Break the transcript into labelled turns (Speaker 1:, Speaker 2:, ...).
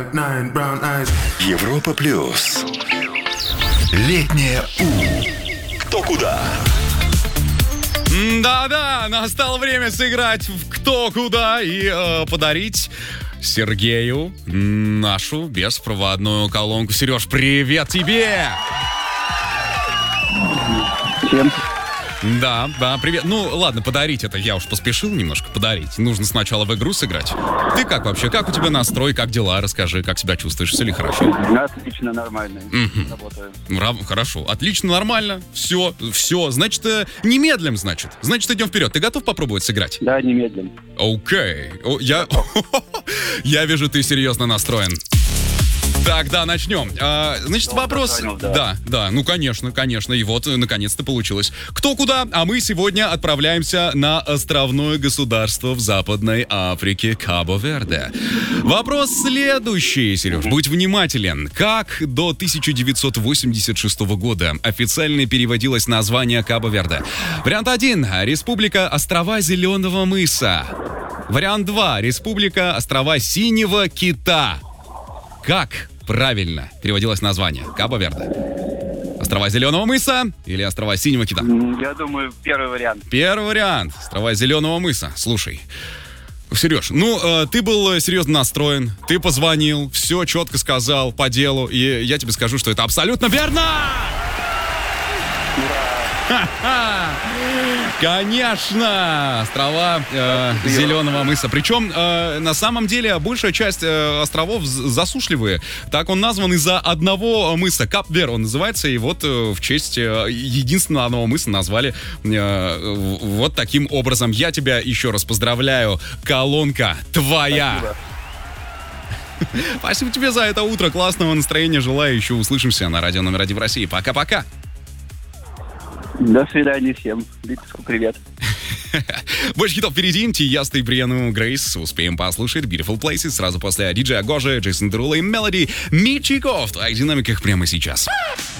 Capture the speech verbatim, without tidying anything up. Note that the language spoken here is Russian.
Speaker 1: Европа плюс. Летнее У. Кто куда?
Speaker 2: Да-да, настало время сыграть в «Кто куда» и э, подарить Сергею нашу беспроводную колонку. Сереж, привет тебе!
Speaker 3: Всем.
Speaker 2: Да, да, привет. Ну, ладно, подарить это я уж поспешил немножко подарить. Нужно сначала в игру сыграть. Ты как вообще? Как у тебя настрой? Как дела? Расскажи, как себя чувствуешь? Все ли хорошо?
Speaker 3: Отлично, нормально.
Speaker 2: Мгм.
Speaker 3: Работаю.
Speaker 2: Ра- Хорошо, отлично, нормально. Все, все. Значит, э, немедлим, значит. Значит, идем вперед. Ты готов попробовать сыграть?
Speaker 3: Да, немедленно.
Speaker 2: Окей. О, я... я вижу, ты серьезно настроен. Так, да, начнем. А, значит,
Speaker 3: Ну,
Speaker 2: вопрос...
Speaker 3: понял, да.
Speaker 2: да, да, ну, конечно, конечно. И вот, э, наконец-то получилось. Кто куда? А мы сегодня отправляемся на островное государство в Западной Африке Кабо-Верде. Вопрос следующий, Сереж. Будь внимателен. Как до тысяча девятьсот восемьдесят шестого года официально переводилось название Кабо-Верде? Вариант один. Республика острова Зеленого мыса. Вариант два. Республика острова Синего кита. Как правильно переводилось название Кабо-Верде? Острова Зеленого мыса или острова Синего кита?
Speaker 3: М, Я думаю, первый вариант.
Speaker 2: Первый вариант. Острова Зеленого мыса. Слушай, Сереж, ну, э, ты был серьезно настроен, ты позвонил, все четко сказал по делу, и я тебе скажу, что это абсолютно верно! Ха-ха! Конечно! Острова э, Зеленого мыса. Причем, э, на самом деле, большая часть э, островов з- засушливые. Так он назван из-за одного мыса. Кап-Вер он называется. И вот э, в честь э, единственного одного мыса назвали э, в- вот таким образом. Я тебя еще раз поздравляю. Колонка твоя!
Speaker 3: Спасибо.
Speaker 2: Спасибо тебе за это утро. Классного настроения. Желаю. Еще услышимся на радио номер один в России. Пока-пока.
Speaker 3: До свидания всем. Витаску привет.
Speaker 2: Больше хитов впереди. Тияста и Бриану Грейс успеем послушать. Beautiful Places сразу после диджея Гожи, Джейсон Деруло и Мелоди Мичико в твоих динамиках прямо сейчас.